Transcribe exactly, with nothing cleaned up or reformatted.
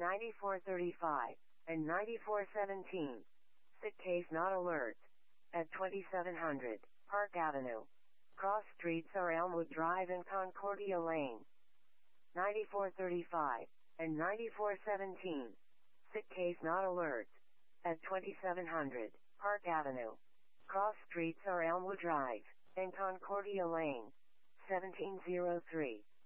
ninety-four thirty-five, and ninety-four seventeen. Sick case not alert. At twenty-seven hundred, Park Avenue. Cross streets are Elmwood Drive and Concordia Lane. ninety-four thirty-five, and ninety-four seventeen. Sick case not alert. At twenty-seven hundred, Park Avenue. Cross streets are Elmwood Drive and Concordia Lane. seventeen oh three.